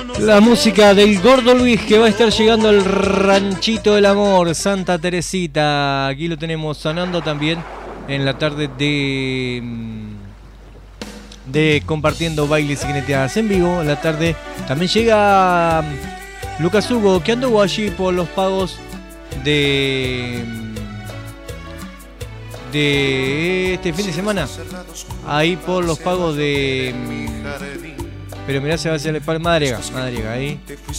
La música del Gordo Luis, que va a estar llegando al Ranchito del Amor, Santa Teresita. Aquí lo tenemos sonando también en la tarde de compartiendo bailes y jineteadas en vivo. En la tarde también llega Lucas Hugo, que anduvo allí por los pagos de este fin de semana. Ahí por los pagos de... Pero mirá, se va a hacer el Madariaga ahí.